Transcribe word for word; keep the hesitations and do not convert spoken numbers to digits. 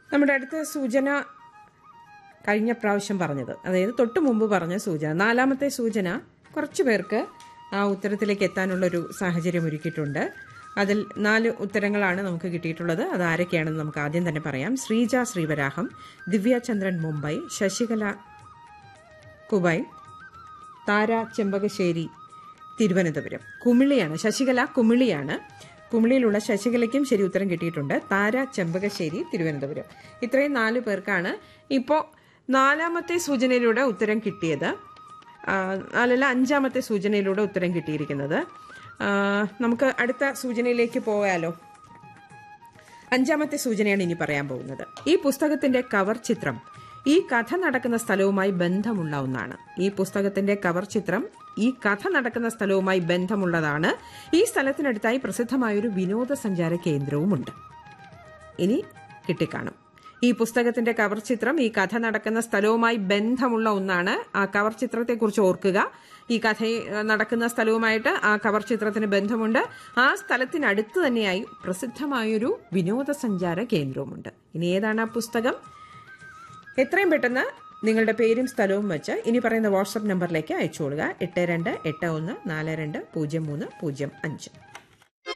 നമ്മുടെ അടുത്ത സൂചന കഴിഞ്ഞ പ്രാവശ്യം പറഞ്ഞത്, അതായത് തൊട്ട് മുമ്പ് പറഞ്ഞ സൂചന, നാലാമത്തെ സൂചന കുറച്ചു പേർക്ക് ആ ഉത്തരത്തിലേക്ക് എത്താനുള്ളൊരു സാഹചര്യം ഒരുക്കിയിട്ടുണ്ട്. അതിൽ നാല് ഉത്തരങ്ങളാണ് നമുക്ക് കിട്ടിയിട്ടുള്ളത്. അത് ആരൊക്കെയാണെന്ന് നമുക്ക് ആദ്യം തന്നെ പറയാം. ശ്രീജ ശ്രീവരാഹം, ദിവ്യചന്ദ്രൻ മുംബൈ, ശശികല കുവൈ, താര ചെമ്പകശ്ശേരി തിരുവനന്തപുരം. കുമിളിയാണ്, ശശികല കുമിളിയാണ്. കുമിളിയിലുള്ള ശശികലയ്ക്കും ശരി ഉത്തരം കിട്ടിയിട്ടുണ്ട്. താര ചെമ്പകശ്ശേരി തിരുവനന്തപുരം. ഇത്രയും നാല് പേർക്കാണ് ഇപ്പോൾ നാലാമത്തെ സൂചനയിലൂടെ ഉത്തരം കിട്ടിയത്. അല്ലല്ല അഞ്ചാമത്തെ സൂചനയിലൂടെ ഉത്തരം കിട്ടിയിരിക്കുന്നത്. നമുക്ക് അടുത്ത സൂചനയിലേക്ക് പോയാലോ? അഞ്ചാമത്തെ സൂചനയാണ് ഇനി പറയാൻ പോകുന്നത്. ഈ പുസ്തകത്തിന്റെ കവർ ചിത്രം ഈ കഥ നടക്കുന്ന സ്ഥലവുമായി ബന്ധമുള്ള ഒന്നാണ്. ഈ പുസ്തകത്തിന്റെ കവർ ചിത്രം ഈ കഥ നടക്കുന്ന സ്ഥലവുമായി ബന്ധമുള്ളതാണ്. ഈ സ്ഥലത്തിനടുത്തായി പ്രസിദ്ധമായൊരു വിനോദസഞ്ചാര കേന്ദ്രവുമുണ്ട്. ഇനി കിട്ടിക്കാണും. ഈ പുസ്തകത്തിന്റെ കവർ ചിത്രം ഈ കഥ നടക്കുന്ന സ്ഥലവുമായി ബന്ധമുള്ള ഒന്നാണ്. ആ കവർ ചിത്രത്തെക്കുറിച്ച് ഓർക്കുക. ഈ കഥ നടക്കുന്ന സ്ഥലവുമായിട്ട് ആ കവർ ചിത്രത്തിന് ബന്ധമുണ്ട്. ആ സ്ഥലത്തിനടുത്ത് തന്നെയായി പ്രസിദ്ധമായൊരു വിനോദസഞ്ചാര കേന്ദ്രവുമുണ്ട്. ഇനി ഏതാണ് ആ പുസ്തകം? എത്രയും പെട്ടെന്ന് നിങ്ങളുടെ പേരും സ്ഥലവും വെച്ച് ഇനി പറയുന്ന വാട്സ്ആപ്പ് നമ്പറിലേക്ക് അയച്ചു കൊടുക്കുക. എട്ട് രണ്ട് എട്ട് ഒന്ന് നാല് രണ്ട് പൂജ്യം മൂന്ന് പൂജ്യം അഞ്ച്.